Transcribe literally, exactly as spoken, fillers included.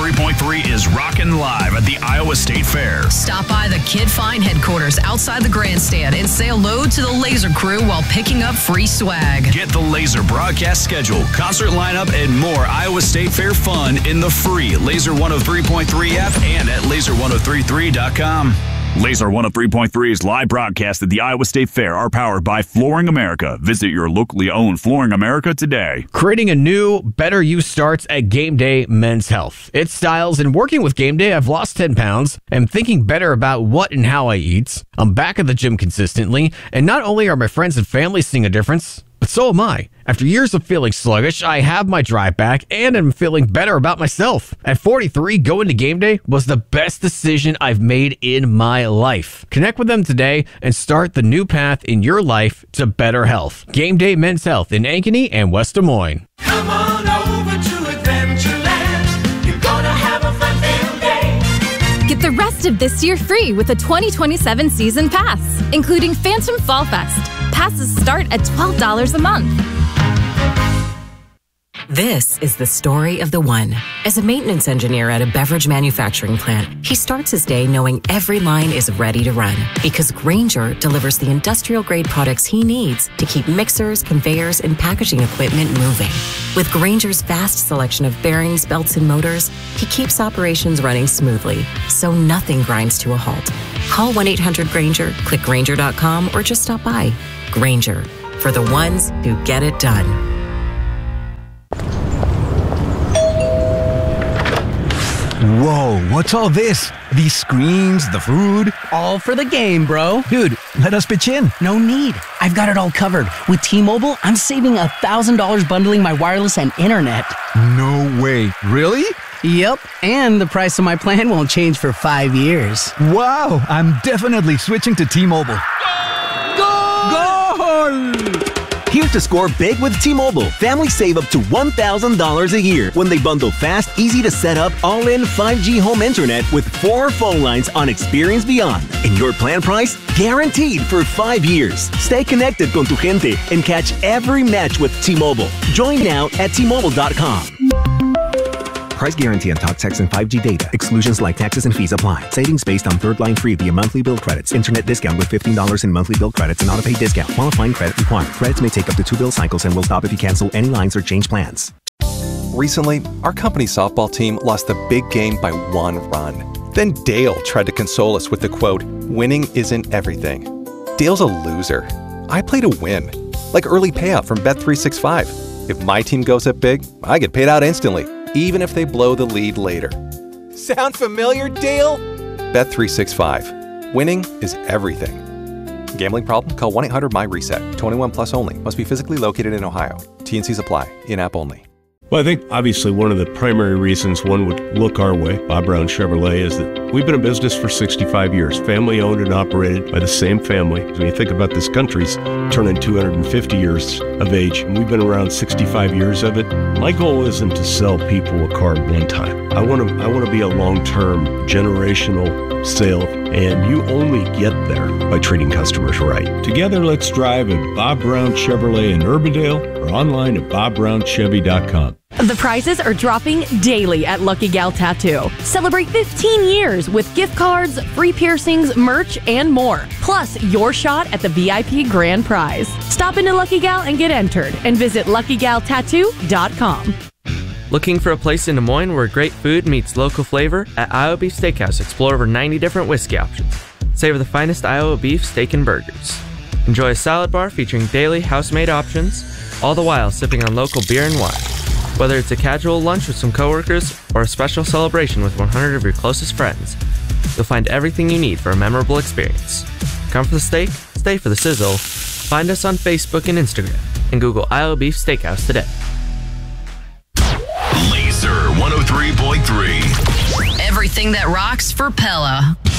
three point three is rocking live at the Iowa State Fair. Stop by the Kid Fine headquarters outside the grandstand and say hello to the Laser crew while picking up free swag. Get the Laser broadcast schedule, concert lineup, and more Iowa State Fair fun in the free Laser one oh three point three app and at laser ten thirty-three dot com. Laser one oh three point three's live broadcast at the Iowa State Fair are powered by Flooring America. Visit your locally owned Flooring America today. Creating a new, better you starts at Game Day Men's Health. It's styles, and working with Game Day, I've lost ten pounds. I'm thinking better about what and how I eat. I'm back at the gym consistently, and not only are my friends and family seeing a difference, but so am I. After years of feeling sluggish, I have my drive back and I'm feeling better about myself. At forty-three, going to Game Day was the best decision I've made in my life. Connect with them today and start the new path in your life to better health. Game Day Men's Health in Ankeny and West Des Moines. Come on over to Adventureland. You're gonna have a fun-filled day. Get the rest of this year free with a twenty twenty-seven season pass, including Phantom Fall Fest. Passes start at twelve dollars a month. This is the story of the one. As a maintenance engineer at a beverage manufacturing plant, he starts his day knowing every line is ready to run because Grainger delivers the industrial-grade products he needs to keep mixers, conveyors, and packaging equipment moving. With Grainger's vast selection of bearings, belts, and motors, he keeps operations running smoothly, so nothing grinds to a halt. Call one eight hundred Grainger, click Grainger dot com, or just stop by. Grainger, for the ones who get it done. Whoa, what's all this? These screens, the food? All for the game, bro. Dude, let us pitch in. No need. I've got it all covered. With T-Mobile, I'm saving one thousand dollars bundling my wireless and internet. No way. Really? Yep, and the price of my plan won't change for five years. Wow, I'm definitely switching to T-Mobile. Goal! Goal! Here's to score big with T-Mobile. Families save up to one thousand dollars a year when they bundle fast, easy to set up, all-in five G home internet with four phone lines on Experience Beyond. And your plan price? Guaranteed for five years. Stay connected con tu gente and catch every match with T-Mobile. Join now at T Mobile dot com. Price guarantee on talk, text, and five G data. Exclusions like taxes and fees apply. Savings based on third line free via monthly bill credits. Internet discount with fifteen dollars in monthly bill credits and auto-pay discount. Qualifying credit required. Credits may take up to two bill cycles and will stop if you cancel any lines or change plans. Recently, our company softball team lost the big game by one run. Then Dale tried to console us with the quote, "Winning isn't everything." Dale's a loser. I play to win. Like early payout from Bet three sixty-five. If my team goes up big, I get paid out instantly, even if they blow the lead later. Sound familiar, Dale? Bet three sixty-five. Winning is everything. Gambling problem? Call one eight hundred M Y reset. twenty-one plus only. Must be physically located in Ohio. T and Cs apply. In-app only. Well, I think obviously one of the primary reasons one would look our way, Bob Brown Chevrolet, is that we've been in business for sixty-five years, family owned and operated by the same family. When you think about this country's turning two hundred fifty years of age, and we've been around sixty-five years of it. My goal isn't to sell people a car one time. I want to I want to be a long-term, generational sale, and you only get there by treating customers right. Together, let's drive at Bob Brown Chevrolet in Urbandale or online at bob brown chevy dot com. The prices are dropping daily at Lucky Gal Tattoo. Celebrate fifteen years with gift cards, free piercings, merch, and more. Plus, your shot at the V I P grand prize. Stop into Lucky Gal and get entered and visit lucky gal tattoo dot com. Looking for a place in Des Moines where great food meets local flavor? At Iowa Beef Steakhouse, explore over ninety different whiskey options. Savor the finest Iowa beef, steak, and burgers. Enjoy a salad bar featuring daily house-made options, all the while sipping on local beer and wine. Whether it's a casual lunch with some coworkers or a special celebration with one hundred of your closest friends, you'll find everything you need for a memorable experience. Come for the steak, stay for the sizzle. Find us on Facebook and Instagram, and Google Iowa Beef Steakhouse today. Laser one oh three point three. Everything that rocks for Pella.